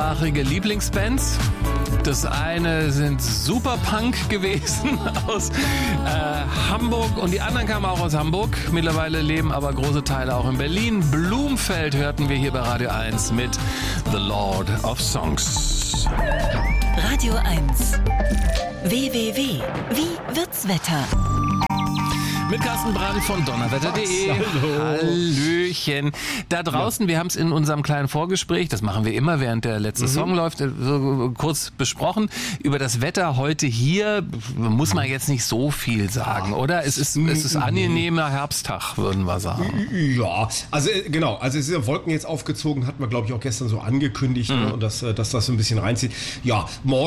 deutschsprachige Lieblingsbands. Das eine sind Superpunk gewesen aus Hamburg und die anderen kamen auch aus Hamburg. Mittlerweile leben aber große Teile auch in Berlin. Blumfeld hörten wir hier bei Radio 1 mit The Lord of Songs. Radio 1. WWW. Wie wird's Wetter? Mit Carsten Brandt von donnerwetter.de. Hallo. Hallöchen. Da draußen, wir haben es in unserem kleinen Vorgespräch, das machen wir immer, während der letzte Song läuft, so kurz besprochen. Über das Wetter heute hier muss man jetzt nicht so viel sagen, oder? Es ist angenehmer Herbsttag, würden wir sagen. Ja, also genau, also es sind ja Wolken jetzt aufgezogen, hatten wir glaube ich auch gestern so angekündigt, ne, und dass das so ein bisschen reinzieht. Ja,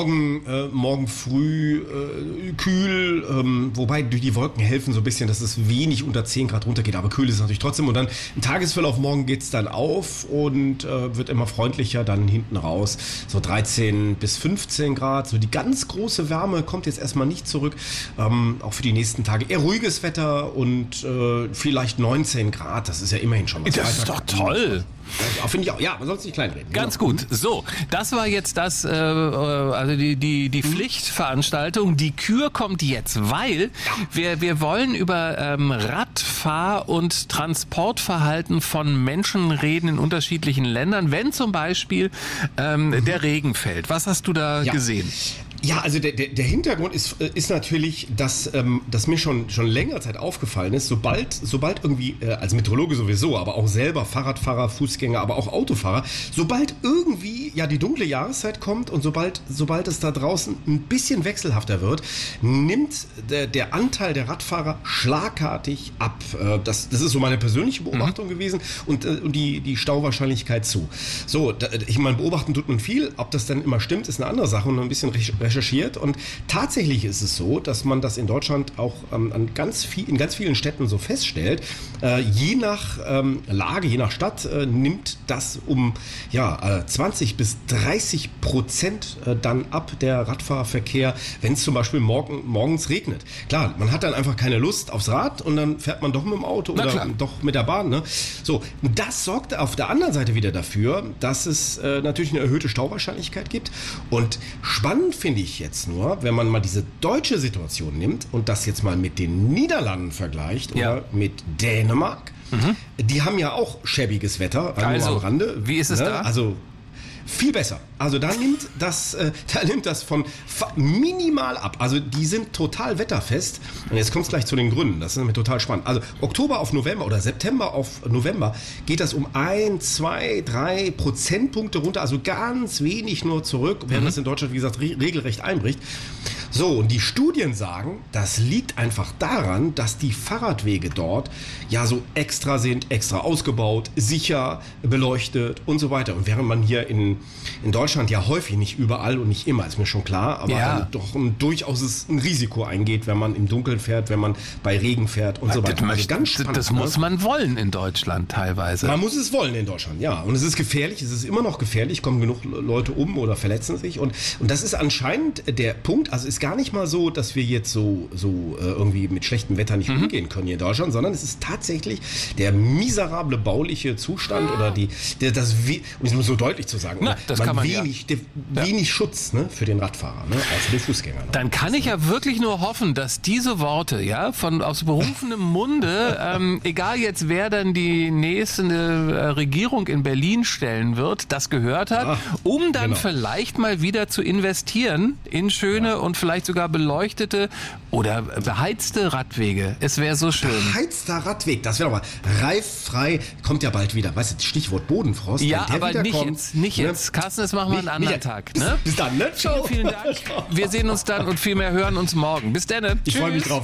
morgen früh kühl, wobei durch die Wolken helfen so ein bisschen, dass es wenig unter 10 Grad runtergeht, aber kühl ist es natürlich trotzdem. Und dann im Tagesverlauf morgen geht es dann auf und wird immer freundlicher dann hinten raus. So 13 bis 15 Grad. So die ganz große Wärme kommt jetzt erstmal nicht zurück. Auch für die nächsten Tage eher ruhiges Wetter und vielleicht 19 Grad. Das ist ja immerhin schon was. Das ist doch toll. Ja, finde ich auch. Ja, man soll es nicht kleinreden. Ganz gut. So, das war jetzt das, also die Pflichtveranstaltung. Die Kür kommt jetzt, weil wir wollen über Radfahr- und Transportverhalten von Menschen reden in unterschiedlichen Ländern. Wenn zum Beispiel der Regen fällt. Was hast du da gesehen? Ja, also der Hintergrund ist natürlich, dass mir schon länger Zeit aufgefallen ist, sobald irgendwie, als Meteorologe sowieso, aber auch selber Fahrradfahrer, Fußgänger, aber auch Autofahrer, sobald irgendwie ja die dunkle Jahreszeit kommt und sobald es da draußen ein bisschen wechselhafter wird, nimmt der Anteil der Radfahrer schlagartig ab. Das ist so meine persönliche Beobachtung gewesen und die Stauwahrscheinlichkeit zu. So, ich meine, beobachten tut man viel, ob das dann immer stimmt, ist eine andere Sache und ein bisschen recherchiert und tatsächlich ist es so, dass man das in Deutschland auch in ganz vielen Städten so feststellt. Je nach Lage, je nach Stadt nimmt das um 20 bis 30% dann ab, der Radfahrverkehr, wenn es zum Beispiel morgens regnet. Klar, man hat dann einfach keine Lust aufs Rad und dann fährt man doch mit dem Auto oder doch mit der Bahn. Ne? So, das sorgt auf der anderen Seite wieder dafür, dass es natürlich eine erhöhte Stauwahrscheinlichkeit gibt und spannend finde ich jetzt nur, wenn man mal diese deutsche Situation nimmt und das jetzt mal mit den Niederlanden vergleicht oder mit Dänemark. Die haben ja auch schäbiges Wetter, also am Rande. Wie ist es da? Also viel besser. Also da nimmt das von minimal ab. Also die sind total wetterfest. Und jetzt kommt es gleich zu den Gründen. Das ist nämlich total spannend. Also Oktober auf November oder September auf November geht das um 1, 2, 3 Prozentpunkte runter. Also ganz wenig nur zurück, während das in Deutschland, wie gesagt, regelrecht einbricht. So, und die Studien sagen, das liegt einfach daran, dass die Fahrradwege dort ja so extra sind, extra ausgebaut, sicher, beleuchtet und so weiter. Und während man hier in Deutschland ja häufig, nicht überall und nicht immer, ist mir schon klar, aber doch durchaus ein Risiko eingeht, wenn man im Dunkeln fährt, wenn man bei Regen fährt und so weiter. Also ganz spannend, das muss man wollen in Deutschland teilweise. Man muss es wollen in Deutschland, ja. Und es ist gefährlich, es ist immer noch gefährlich, kommen genug Leute um oder verletzen sich. Und das ist anscheinend der Punkt, also ist gar nicht mal so, dass wir jetzt so irgendwie mit schlechtem Wetter nicht umgehen können hier in Deutschland, sondern es ist tatsächlich der miserable bauliche Zustand oder um es so deutlich zu sagen, wenig Schutz, ne, für den Radfahrer, ne, auch für den Fußgänger. Ne? Dann kann ich ja wirklich nur hoffen, dass diese Worte, aus berufenem Munde, egal jetzt wer dann die nächste Regierung in Berlin stellen wird, das gehört hat, um dann vielleicht mal wieder zu investieren in schöne und vielleicht sogar beleuchtete oder beheizte Radwege. Es wäre so schön. Beheizter Radweg, das wäre doch mal reifrei, kommt ja bald wieder. Weißt du, Stichwort Bodenfrost. Ja, aber nicht jetzt. Carsten, das machen wir einen anderen Tag. Ne? Bis dann, ne? Ciao. Vielen Dank. Wir sehen uns dann und vielmehr hören uns morgen. Bis dann. Ich freue mich drauf.